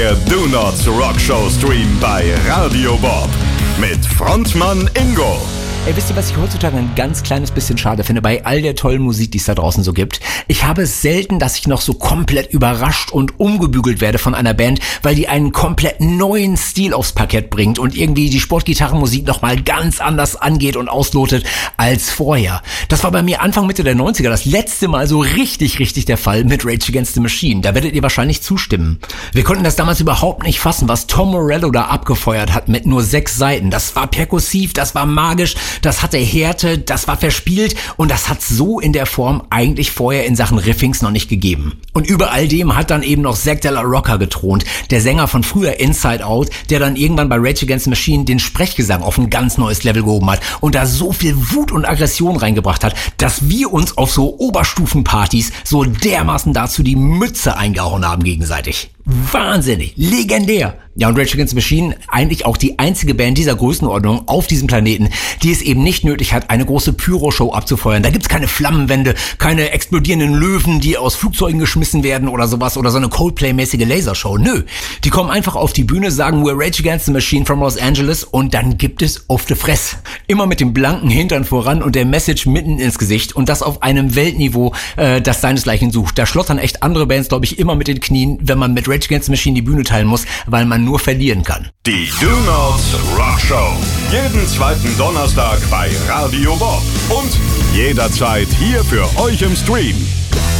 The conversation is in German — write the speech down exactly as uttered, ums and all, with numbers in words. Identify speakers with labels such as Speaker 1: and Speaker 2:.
Speaker 1: Der Do Nots Rock Show Stream bei Radio Bob mit Frontmann Ingo.
Speaker 2: Ey, wisst ihr, was ich heutzutage ein ganz kleines bisschen schade finde bei all der tollen Musik, die es da draußen so gibt? Ich habe es selten, dass ich noch so komplett überrascht und umgebügelt werde von einer Band, weil die einen komplett neuen Stil aufs Parkett bringt und irgendwie die Sportgitarrenmusik nochmal ganz anders angeht und auslotet als vorher. Das war bei mir Anfang Mitte der neunziger das letzte Mal so richtig, richtig der Fall mit Rage Against the Machine. Da werdet ihr wahrscheinlich zustimmen. Wir konnten das damals überhaupt nicht fassen, was Tom Morello da abgefeuert hat mit nur sechs Seiten. Das war perkussiv, das war magisch, das hatte Härte, das war verspielt und das hat so in der Form eigentlich vorher in Sachen Riffings noch nicht gegeben. Und über all dem hat dann eben noch Zack de la Rocca gethront, der Sänger von früher Inside Out, der dann irgendwann bei Rage Against the Machine den Sprechgesang auf ein ganz neues Level gehoben hat und da so viel Wut und Aggression reingebracht hat, dass wir uns auf so Oberstufenpartys so dermaßen dazu die Mütze eingehauen haben gegenseitig. Wahnsinnig, legendär. Ja, und Rage Against the Machine, eigentlich auch die einzige Band dieser Größenordnung auf diesem Planeten, die es eben nicht nötig hat, eine große Pyro-Show abzufeuern. Da gibt's keine Flammenwände, keine explodierenden Löwen, die aus Flugzeugen geschmissen werden oder sowas oder so eine Coldplay-mäßige Lasershow. Nö, die kommen einfach auf die Bühne, sagen We're Rage Against the Machine from Los Angeles und dann gibt es auf die Fress. Immer mit dem blanken Hintern voran und der Message mitten ins Gesicht und das auf einem Weltniveau, äh, das seinesgleichen sucht. Da schlottern echt andere Bands, glaube ich, immer mit den Knien, wenn man mit Rage Against the Machine die Bühne teilen muss, weil man nur verlieren kann.
Speaker 1: Die Do Nots Rock Show. Jeden zweiten Donnerstag bei Radio Bob. Und jederzeit hier für euch im Stream.